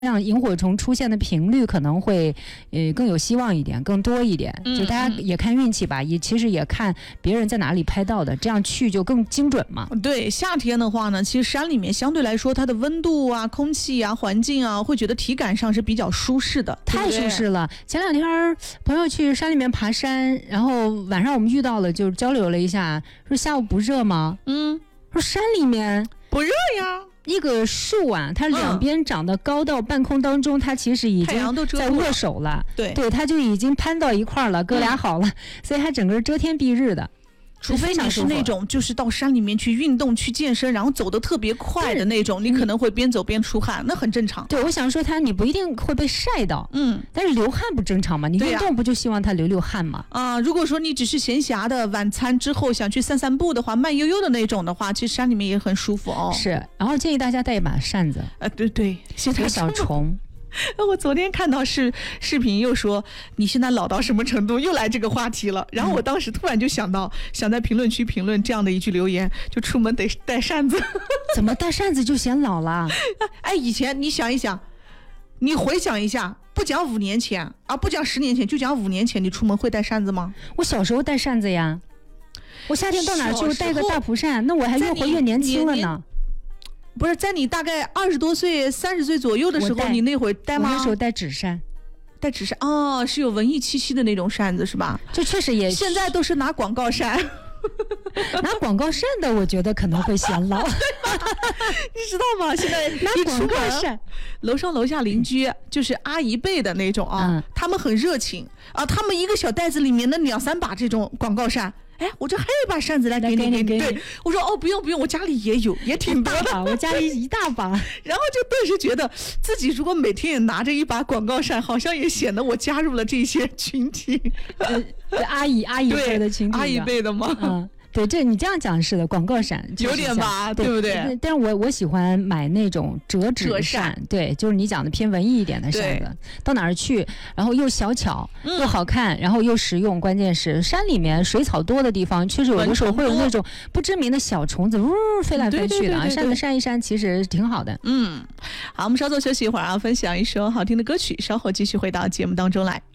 让萤火虫出现的频率可能会更有希望一点，更多一点。就大家也看运气吧，其实也看别人在哪里拍到的，这样去就更精准嘛。 对，夏天的话呢，其实山里面相对来说它的温度啊、空气啊、环境啊，会觉得体感上是比较舒适的， 太舒适了。前2天朋友去山里面爬山，然后晚上我们遇到了，就交流了一下，说下午不热吗？说山里面不热呀。 一个树啊，它两边长得高到半空当中，它其实已经在握手了。对，它就已经攀到一块了，哥俩好了，所以它整个遮天蔽日的。 除非你是那种就是到山里面去运动、去健身，然后走得特别快的那种，你可能会边走边出汗，那很正常。 对，我想说你不一定会被晒到，但是流汗不正常吗？你运动不就希望它流汗吗？ 如果说你只是闲暇的晚餐之后想去散散步的话，慢悠悠的那种的话，其实山里面也很舒服哦。 是，然后建议大家带一把扇子。 对，现在小虫。 我昨天看到视频又说你现在老到什么程度，又来这个话题了。然后我当时突然就想在评论区评论这样的一句留言，就出门得带扇子。 怎么带扇子就显老了？ 以前你想一想，你回想一下，不讲5年前啊，不讲10年前，就讲5年前，你出门会带扇子吗？ 我小时候带扇子呀，我夏天到哪去带个大蒲扇，那我还越活越年轻了呢。 不是在你大概20多岁、30岁左右的时候，你那会儿带吗？ 我那时候带纸扇， 是有文艺气息的那种扇子是吧？ 就确实也， 现在都是拿广告扇。 拿广告扇的，我觉得可能会显老。 你知道吗？现在拿广告扇， 楼上楼下邻居就是阿姨辈的那种他们很热情啊，他们一个小袋子里面的2、3把这种广告扇。我这还有一把扇子来给你。对，我说不用，我家里也有，也挺多的， 我家里一大把。 然后就顿时觉得自己如果每天也拿着一把广告扇，好像也显得我加入了这些群体。 阿姨辈的群体， 阿姨辈的吗？ 对，这你这样讲是的，广告扇有点吧，对不对？ 但是我喜欢买那种折纸扇，对，就是你讲的偏文艺一点的扇子，到哪儿去，然后又小巧又好看，然后又实用，关键是山里面水草多的地方，确实有的时候会有那种不知名的小虫子飞来飞去的啊，扇子扇一扇其实挺好的。 好，我们稍作休息一会儿啊，分享一首好听的歌曲，稍后继续回到节目当中来。